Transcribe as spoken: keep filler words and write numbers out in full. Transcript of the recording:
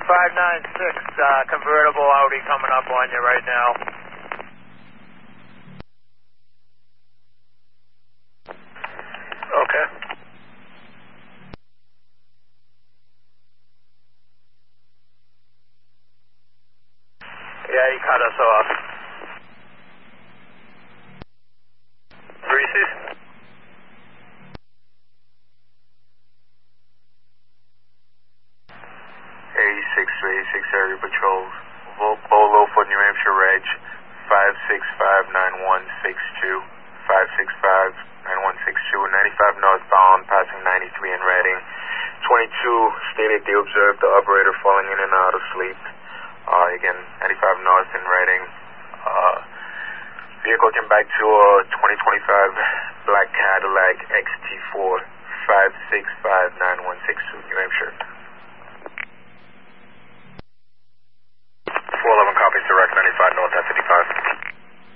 five nine six, uh, convertible Audi coming up on you right now. Okay. Yeah, he cut us off. Reese's? eighty-six to eighty-six area patrols. Bolo for New Hampshire Reg, five six five nine one six two, five six five nine one six two, ninety-five northbound, passing ninety-three in Reading. twenty-two stated they observed the operator falling in and out of sleep. Uh, again, ninety-five north in Reading. Uh, vehicle came back to a twenty twenty-five black Cadillac X T four, five six five nine one six two, New Hampshire.